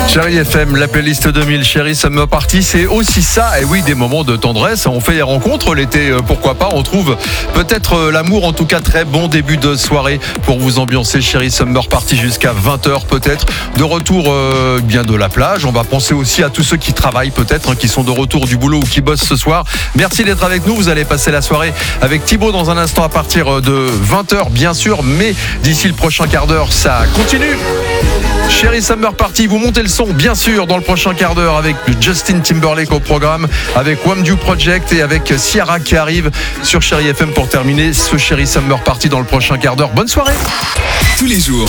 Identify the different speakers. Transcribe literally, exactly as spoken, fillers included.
Speaker 1: Chérie F M, la playlist deux mille, Chérie Summer Party, c'est aussi ça, et oui, des moments de tendresse. On fait des rencontres l'été, pourquoi pas. On trouve peut-être l'amour, en tout cas très bon début de soirée pour vous ambiancer. Chérie Summer Party jusqu'à vingt heures peut-être. De retour euh, bien de la plage. On va penser aussi à tous ceux qui travaillent peut-être, hein, qui sont de retour du boulot ou qui bossent ce soir. Merci d'être avec nous. Vous allez passer la soirée avec Thibaut dans un instant à partir de vingt heures bien sûr, mais d'ici le prochain quart d'heure, ça continue. Chérie Summer Party, vous montez le son bien sûr dans le prochain quart d'heure avec Justin Timberlake au programme, avec Wamdu Project et avec Ciara qui arrive sur Chérie F M pour terminer ce Chérie Summer Party dans le prochain quart d'heure. Bonne soirée.
Speaker 2: Tous les jours,